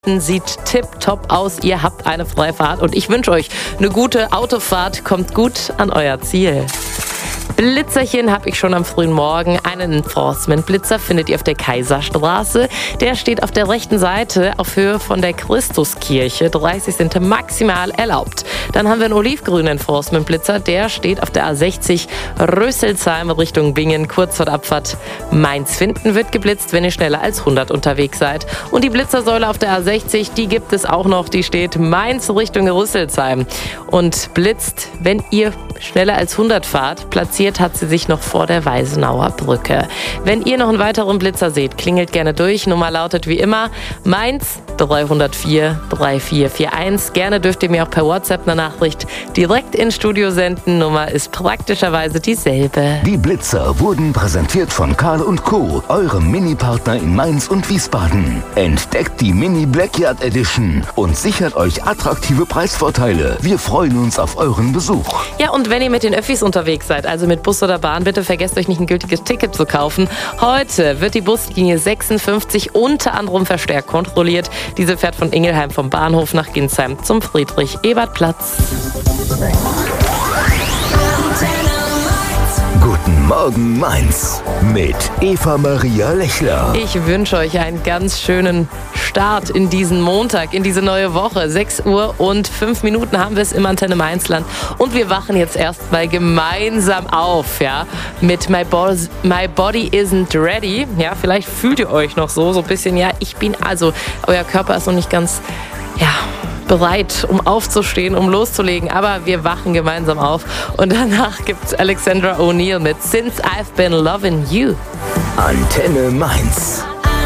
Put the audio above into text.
Sieht tipptopp aus, ihr habt eine Freifahrt und ich wünsche euch eine gute Autofahrt, kommt gut an euer Ziel. Blitzerchen habe ich schon am frühen Morgen. Einen Enforcement-Blitzer findet ihr auf der Kaiserstraße. Der steht auf der rechten Seite auf Höhe von der Christuskirche. 30 sind maximal erlaubt. Dann haben wir einen olivgrünen Enforcement-Blitzer. Der steht auf der A60 Rösselsheim Richtung Bingen. Kurz vor der Abfahrt Mainz-Finden wird geblitzt, wenn ihr schneller als 100 unterwegs seid. Und die Blitzersäule auf der A60, die gibt es auch noch. Die steht Mainz Richtung Rüsselsheim und blitzt, wenn ihr schneller als 100 fahrt. Platziert hat sie sich noch vor der Weisenauer Brücke. Wenn ihr noch einen weiteren Blitzer seht, klingelt gerne durch. Nummer lautet wie immer Mainz 304 3441. Gerne dürft ihr mir auch per WhatsApp eine Nachricht direkt ins Studio senden. Nummer ist praktischerweise dieselbe. Die Blitzer wurden präsentiert von Karl & Co., eurem Mini-Partner in Mainz und Wiesbaden. Entdeckt die Mini Blackyard Edition und sichert euch attraktive Preisvorteile. Wir freuen uns auf euren Besuch. Ja, und wenn ihr mit den Öffis unterwegs seid, also mit Bus oder Bahn, bitte vergesst euch nicht ein gültiges Ticket zu kaufen. Heute wird die Buslinie 56 unter anderem verstärkt kontrolliert. Diese fährt von Ingelheim vom Bahnhof nach Ginsheim zum Friedrich-Ebert-Platz. Guten Morgen Mainz mit Eva Maria Lechler. Ich wünsche euch einen ganz schönen Start in diesen Montag, in diese neue Woche. 6 Uhr und 5 Minuten haben wir es im Antenne Mainzland. Und wir wachen jetzt erstmal gemeinsam auf, ja, mit My Body Isn't Ready. Ja, vielleicht fühlt ihr euch noch so ein bisschen, ja, euer Körper ist noch nicht ganz, bereit, um aufzustehen, um loszulegen. Aber wir wachen gemeinsam auf. Und danach gibt's Alexandra O'Neal mit Since I've Been Loving You. Antenne Mainz.